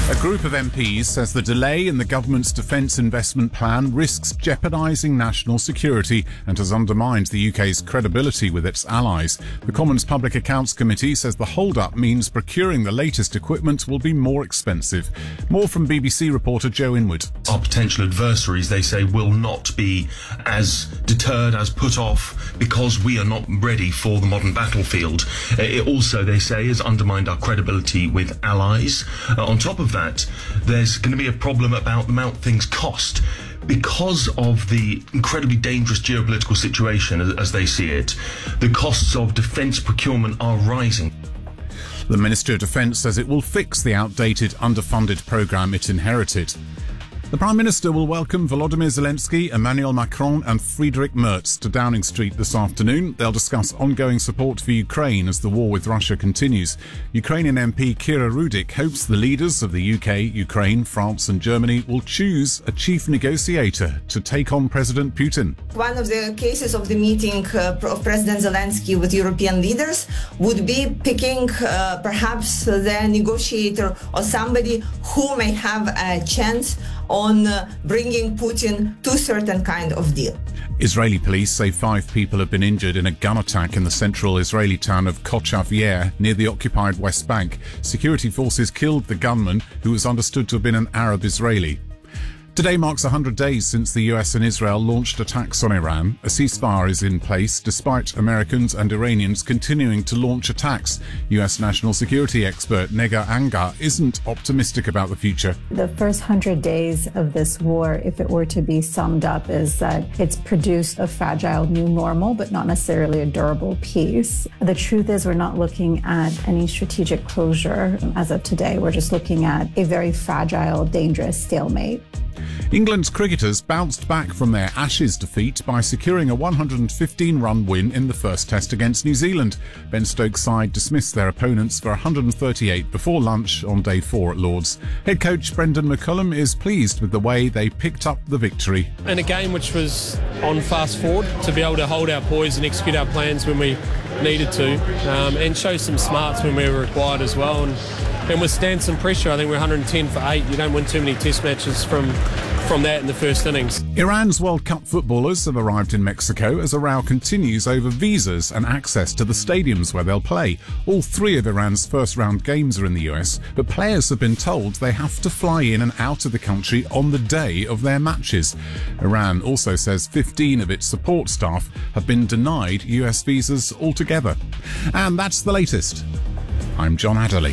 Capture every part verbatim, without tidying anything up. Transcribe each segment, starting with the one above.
A group of M Ps says the delay in the government's defence investment plan risks jeopardising national security and has undermined the U K's credibility with its allies. The Commons Public Accounts Committee says the hold-up means procuring the latest equipment will be more expensive. More from B B C reporter Joe Inwood. Our potential adversaries, they say, will not be as deterred, as put off, because we are not ready for the modern battlefield. It also, they say, has undermined our credibility with allies. Uh, on top of that, there's going to be a problem about the amount things cost. Because of the incredibly dangerous geopolitical situation, as, as they see it, the costs of defence procurement are rising. The Ministry of Defence says it will fix the outdated, underfunded programme it inherited. The Prime Minister will welcome Volodymyr Zelensky, Emmanuel Macron and Friedrich Merz to Downing Street this afternoon. They'll discuss ongoing support for Ukraine as the war with Russia continues. Ukrainian M P Kira Rudik hopes the leaders of the U K, Ukraine, France and Germany will choose a chief negotiator to take on President Putin. One of the cases of the meeting uh, of President Zelensky with European leaders would be picking uh, perhaps the negotiator or somebody who may have a chance on uh, bringing Putin to a certain kind of deal. Israeli police say five people have been injured in a gun attack in the central Israeli town of Kochav Yair near the occupied West Bank. Security forces killed the gunman, who was understood to have been an Arab Israeli. Today marks one hundred days since the U S and Israel launched attacks on Iran. A ceasefire is in place despite Americans and Iranians continuing to launch attacks. U S national security expert Nega Anga isn't optimistic about the future. The first hundred days of this war, if it were to be summed up, is that it's produced a fragile new normal, but not necessarily a durable peace. The truth is we're not looking at any strategic closure as of today. We're just looking at a very fragile, dangerous stalemate. England's cricketers bounced back from their Ashes defeat by securing a one hundred fifteen run win in the first test against New Zealand. Ben Stokes' side dismissed their opponents for one hundred thirty-eight before lunch on day four at Lord's. Head coach Brendan McCullum is pleased with the way they picked up the victory. In a game which was on fast forward, to be able to hold our poise and execute our plans when we needed to, um, and show some smarts when we were required as well, and, and withstand some pressure. I think we're one hundred ten for eight. You don't win too many test matches from from that in the first innings. Iran's World Cup footballers have arrived in Mexico as a row continues over visas and access to the stadiums where they'll play. All three of Iran's first round games are in the U S, but players have been told they have to fly in and out of the country on the day of their matches. Iran also says fifteen of its support staff have been denied U S visas altogether. And that's the latest. I'm John Adderley.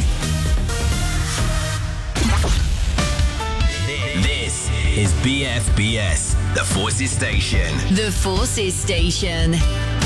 Is B F B S, the Forces Station. The Forces Station.